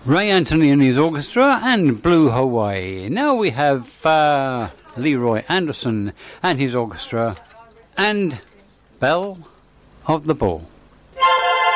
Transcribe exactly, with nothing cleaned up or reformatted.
Ray Anthony and his orchestra and Blue Hawaii. Now we have uh, Leroy Anderson and his orchestra and Belle of the Ball.